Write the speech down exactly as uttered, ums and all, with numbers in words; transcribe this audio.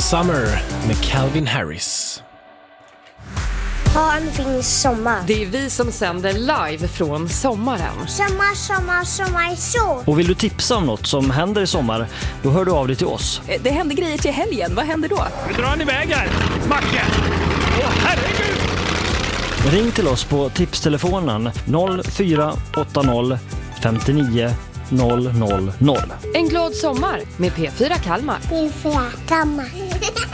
Summer med Calvin Harris. Barn finns sommar. Det är vi som sänder live från sommaren. Sommar, sommar, sommar är så. Och vill du tipsa om något som händer i sommar, då hör du av dig till oss. Det händer grejer till helgen, vad händer då? Vi drar en iväg här, Macke! Åh, herregud! Ring till oss på tipstelefonen noll fyra åtta noll fem nio noll noll noll. En glad sommar med P fyra Kalmar. P fyra Kalmar.